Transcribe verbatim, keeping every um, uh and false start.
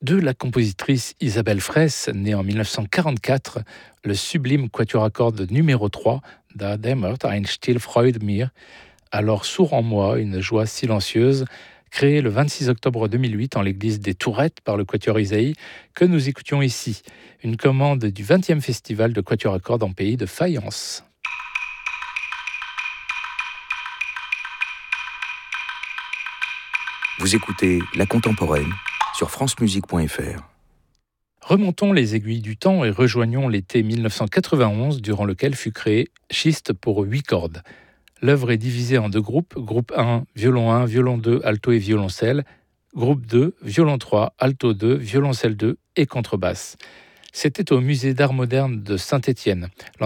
De la compositrice Isabelle Fraisse, née en mille neuf cent quarante-quatre, le sublime quatuor à cordes numéro trois, Da dämmert ein still Freude mir, alors sourd en moi, une joie silencieuse, créé le vingt-six octobre deux mille huit en l'église des Tourettes par le quatuor Isaïe, que nous écoutions ici, une commande du vingtième festival de quatuor à cordes en pays de Fayence. Vous écoutez La Contemporaine sur francemusique point f r. Remontons les aiguilles du temps et rejoignons l'été mille neuf cent quatre-vingt-onze, durant lequel fut créé Schiste pour huit cordes. L'œuvre est divisée en deux groupes, groupe un, violon un, violon deux, alto et violoncelle, groupe deux, violon trois, alto deux, violoncelle deux et contrebasse. C'était au musée d'art moderne de Saint-Étienne.